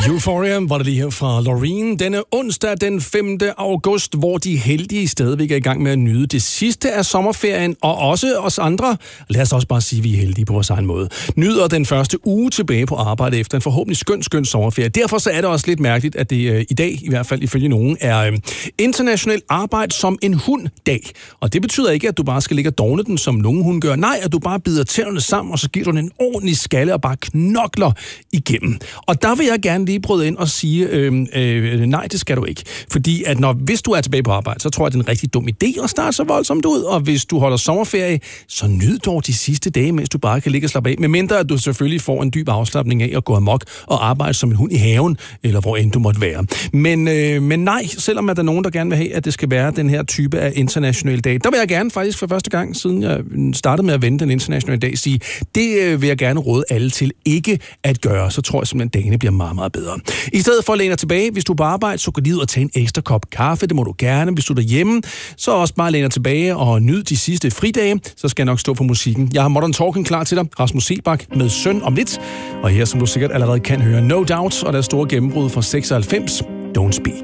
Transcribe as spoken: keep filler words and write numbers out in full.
Euphoria var det lige her fra Loreen. Denne onsdag den femte august, hvor de heldige stadigvæk er i gang med at nyde det sidste af sommerferien, og også os andre, lad os også bare sige, at vi er heldige på vores egen måde, nyder den første uge tilbage på arbejde efter en forhåbentlig skøn, skøn sommerferie. Derfor så er det også lidt mærkeligt, at det øh, i dag, i hvert fald ifølge nogen, er øh, international arbejde som en hund-dag. Og det betyder ikke, at du bare skal ligge og dogne den, som nogen hund gør. Nej, at du bare bider tænderne sammen, og så giver du den en ordentlig skalle og bare knokler igennem. Og der vil jeg gerne lige prøve ind og sige, øh, øh, nej, det skal du ikke. Fordi at når, hvis du er tilbage på arbejde, så tror jeg, det er en rigtig dum idé at starte så voldsomt ud. Og hvis du holder sommerferie, så nyd dog de sidste dage, mens du bare kan ligge og slappe af. Medmindre at du selvfølgelig får en dyb afslapning af at gå amok og arbejde som en hund i haven, eller hvor end du måtte være. Men, øh, men nej, selvom at der er nogen, der gerne vil have, at det skal være den her type af international dag, der vil jeg gerne faktisk for første gang, siden jeg startede med at vende den internationale dag, sige, det øh, vil jeg gerne råde alle til ikke at gøre. Så tror jeg simpelthen, at dagene bliver meget, meget bedre. I stedet for at læne dig tilbage, hvis du er på arbejde, så gå lige ud og tage en ekstra kop kaffe. Det må du gerne. Hvis du er derhjemme, så også bare læne dig tilbage og nyd de sidste fridage. Så skal jeg nok stå for musikken. Jeg har Modern Talking klar til dig. Rasmus Seebach med Søn om lidt. Og her, som du sikkert allerede kan høre, No Doubt og deres store gennembrud fra seksoghalvfems, Don't Speak.